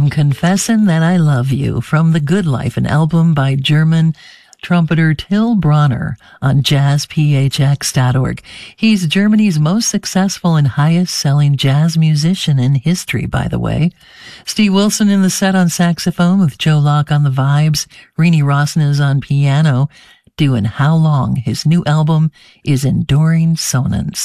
I'm Confessin' That I Love You from The Good Life, an album by German trumpeter Till Bronner on jazzphx.org. He's Germany's most successful and highest-selling jazz musician in history, by the way. Steve Wilson in the set on saxophone with Joe Locke on the vibes. Renee Rosnes on piano, doing How Long. His new album is Enduring Sonance.